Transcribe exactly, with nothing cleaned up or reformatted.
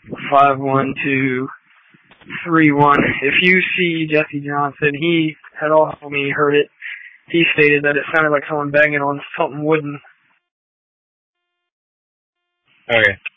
five one two three one. If you see Jesse Johnson, he had also told me he heard it. He stated that it sounded like someone banging on something wooden. Okay.